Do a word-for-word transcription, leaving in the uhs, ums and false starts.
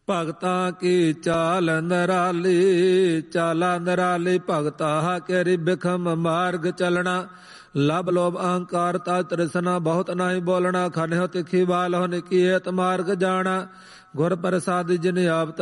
ਭਗਤਾਂ ਕੀ ਚਾਲ ਨਰਾਲੀ, ਚਾਲਾ ਨਰਾਲੀ ਭਗਤਾ ਕੇਰੀ ਬਿਖਮ ਮਾਰਗ ਚਲਣਾ। ਲਬ ਲੋਭ ਅਹੰਕਾਰ ਤਾ ਤ੍ਰਿਸ਼ਨਾ, ਬਹੁਤ ਨਾਹੀ ਬੋਲਣਾ। ਖਾਨਿਓ ਤਿੱਖੀ ਬਾਲ ਹੋ ਨਿਕੀਏਤ ਮਾਰਗ ਜਾਣਾ। ਗੁਰ ਪ੍ਰਸਾਦਿ ਜਿਨ ਆਪ